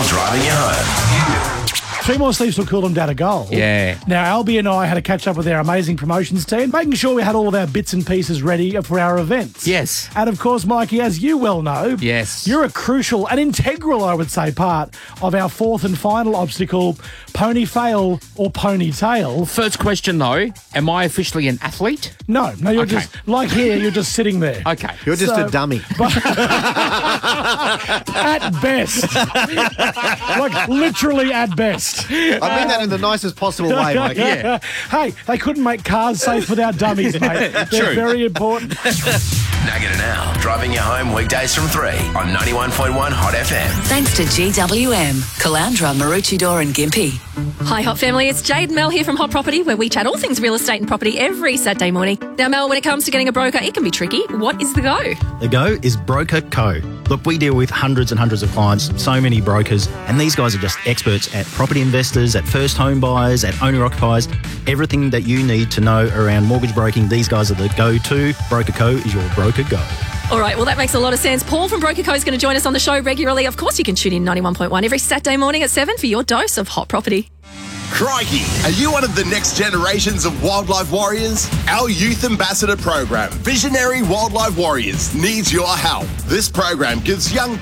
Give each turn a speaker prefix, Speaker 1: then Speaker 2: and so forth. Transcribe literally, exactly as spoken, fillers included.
Speaker 1: Now driving you home.
Speaker 2: Three more sleeps will cool them down a goal.
Speaker 3: Yeah.
Speaker 2: Now, Albie and I had to catch up with our amazing promotions team, making sure we had all of our bits and pieces ready for our events.
Speaker 3: Yes.
Speaker 2: And of course, Mikey, as you well know,
Speaker 3: Yes.
Speaker 2: you're a crucial and integral, I would say, part of our fourth and final obstacle, pony fail or ponytail.
Speaker 3: First question, though, am I officially an athlete?
Speaker 2: No, no, you're
Speaker 3: Okay.
Speaker 2: just, like here, you're just sitting there.
Speaker 3: Okay.
Speaker 4: You're just
Speaker 2: So-
Speaker 4: a dummy.
Speaker 2: At best. Like, literally at best.
Speaker 4: I mean that in the nicest possible way, Mike.
Speaker 3: Yeah.
Speaker 2: Hey, they couldn't make cars safe without dummies, mate. They're
Speaker 3: True.
Speaker 2: very important.
Speaker 1: Nugget and Al, driving you home weekdays from three on ninety-one point one Hot F M.
Speaker 5: Thanks to G W M, Calandra, Maroochydore and Gympie.
Speaker 6: Hi, Hot Family. It's Jade and Mel here from Hot Property, where we chat all things real estate and property every Saturday morning. Now, Mel, when it comes to getting a broker, it can be tricky. What is the go?
Speaker 7: The go is Broker Co. Look, we deal with hundreds and hundreds of clients, so many brokers, and these guys are just experts at property investors, at first home buyers, at owner-occupiers. Everything that you need to know around mortgage broking, these guys are the go-to. Broker Co is your broker go.
Speaker 6: All right, well, that makes a lot of sense. Paul from Broker Co is going to join us on the show regularly. Of course, you can tune in ninety-one point one every Saturday morning at seven for your dose of Hot Property.
Speaker 8: Crikey, are you one of the next generations of wildlife warriors? Our Youth Ambassador program, Visionary Wildlife Warriors, needs your help. This program gives young